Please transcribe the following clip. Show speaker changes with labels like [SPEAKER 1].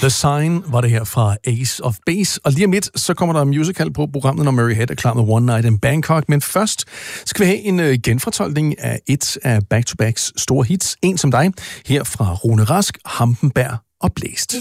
[SPEAKER 1] The Sign var det her fra Ace of Base. Og lige om lidt, så kommer der en musical på programmet, når Murray Head er klar med One Night in Bangkok. Men først skal vi have en genfortolkning af et af Back-to-Backs store hits. En som dig, her fra Rune Rask, Hampenberg og Blæst.